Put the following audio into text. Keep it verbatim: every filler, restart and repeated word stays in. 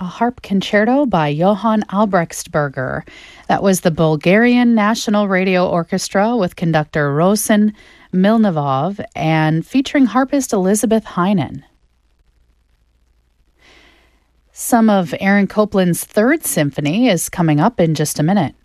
a harp concerto by Johann Albrechtsberger. That was the Bulgarian National Radio Orchestra with conductor Rosen Milnivov and featuring harpist Elizabeth Heinen. Some of Aaron Copland's Third Symphony is coming up in just a minute.